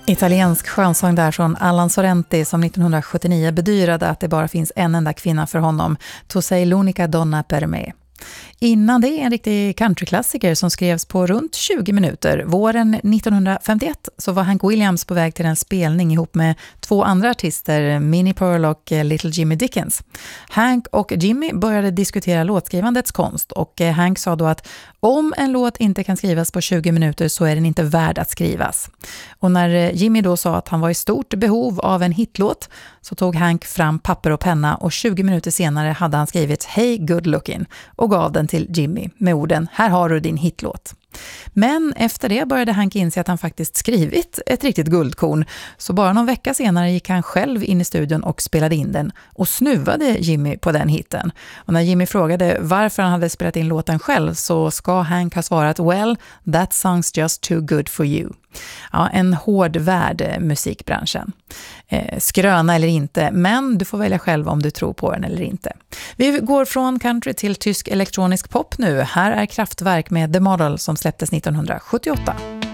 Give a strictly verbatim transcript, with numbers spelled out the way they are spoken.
Italiensk skönsång där från Allan Sorrenti som nittonhundrasjuttionio bedyrade att det bara finns en enda kvinna för honom. Tu sei l'unica donna per me. Innan det är en riktig countryklassiker som skrevs på runt tjugo minuter. Våren nittonhundrafemtioett så var Hank Williams på väg till en spelning ihop med två andra artister, Minnie Pearl och Little Jimmy Dickens. Hank och Jimmy började diskutera låtskrivandets konst och Hank sa då att om en låt inte kan skrivas på tjugo minuter så är den inte värd att skrivas. Och när Jimmy då sa att han var i stort behov av en hitlåt så tog Hank fram papper och penna och tjugo minuter senare hade han skrivit Hey Good Looking och gav den till Jimmy med orden här har du din hitlåt. Men efter det började Hank inse att han faktiskt skrivit ett riktigt guldkorn. Så bara någon vecka senare gick han själv in i studion och spelade in den och snuvade Jimmy på den hitten. Och när Jimmy frågade varför han hade spelat in låten själv så ska Hank ha svarat well, that song's just too good for you. Ja, en hård värld musikbranschen. Eh, skröna eller inte, men du får välja själv om du tror på den eller inte. Vi går från country till tysk elektronisk pop nu. Här är Kraftwerk med The Model som släpptes nittonhundrasjuttioåtta.